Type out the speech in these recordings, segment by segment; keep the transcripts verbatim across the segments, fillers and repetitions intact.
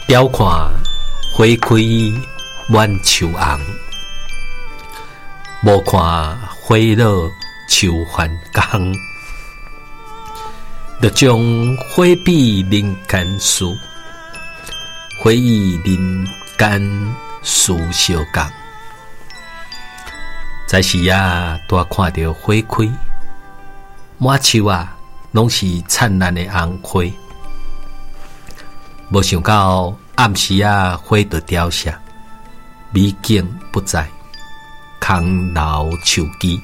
遥看花开满树红，无看花落树还工。就将花比人间事，花与人间事相共。在时啊，拄看到花开，满树啊，拢是灿烂的红花。无想到暗时啊，花就凋谢，美景不再，空留树枝。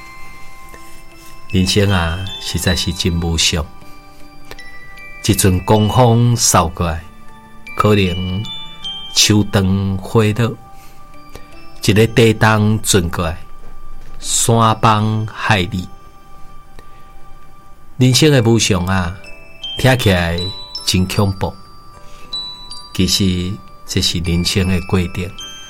人生啊，实在是真无常。一阵狂风扫过来，可能秋灯花落；一个地动转过来，山崩海裂。人生的无常啊，听起来真恐怖。其实这是人生的过程。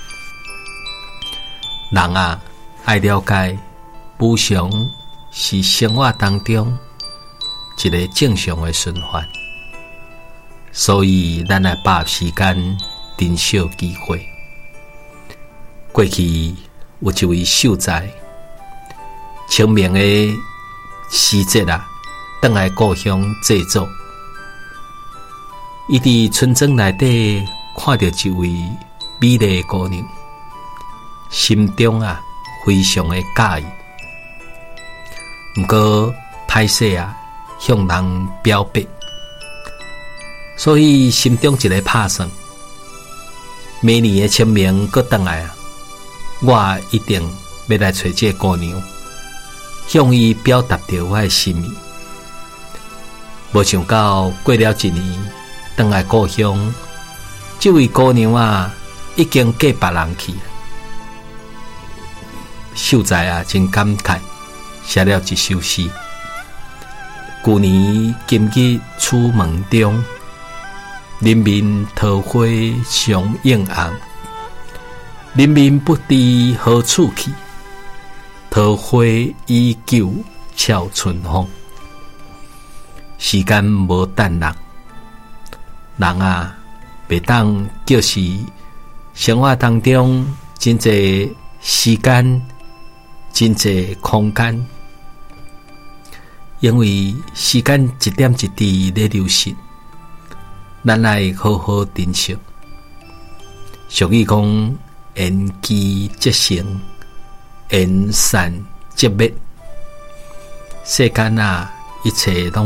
人啊，爱了解无常是生活当中一个正常的循环。所以，咱来把握时间，珍惜机会。过去有一位秀才，清明的时节啊，回来故乡祭祖。伊伫村庄内底看到一位美丽的姑娘，心中啊非常的介意。不过歹势啊，向人表白。所以心中一个打算，明年的清明搁回来啊，我一定要来找这姑娘，向伊表达着我的心意。无想到过了一年，回来故乡，这位姑娘啊，已经嫁别人去了。秀才啊，真感慨，写了一首诗：旧年今日出门中。人面桃花相映红，人面不知何处去，桃花依旧俏春风。时间无等人，人啊，袂当就是生活当中真侪时间，真侪空间，因为时间一点一滴在流逝。咱来好好珍惜。俗语讲：缘起则成，缘散则灭。世间啊，一切拢